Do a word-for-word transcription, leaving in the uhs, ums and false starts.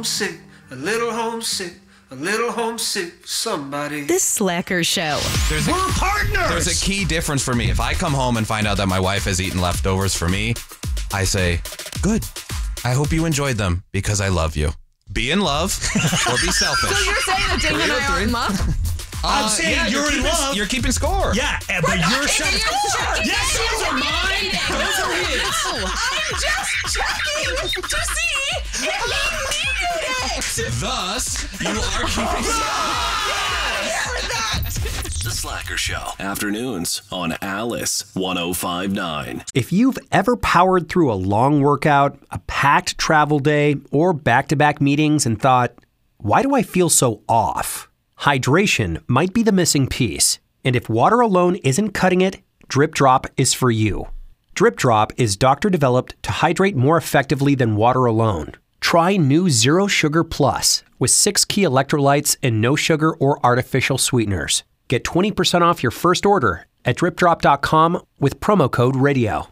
homesick, a little homesick, a little homesick for somebody. The Slacker Show. There's a, We're partners! There's a key difference for me. If I come home and find out that my wife has eaten leftovers for me, I say, good. I hope you enjoyed them because I love you. Be in love or be selfish. So you're saying that Dave and I are in love? I'm saying yeah, you're, in keeping, love. You're keeping score. Yeah, eh, but you're keeping selfish. score. Yes, those are mine. Those are his. I'm just checking to see if he needed it. Thus, you are keeping The Slacker Show. Afternoons on Alice one oh five point nine. If you've ever powered through a long workout, a packed travel day, or back-to-back meetings and thought, why do I feel so off? Hydration might be the missing piece. And if water alone isn't cutting it, Drip Drop is for you. Drip Drop is doctor-developed to hydrate more effectively than water alone. Try new Zero Sugar Plus with six key electrolytes and no sugar or artificial sweeteners. Get twenty percent off your first order at drip drop dot com with promo code radio.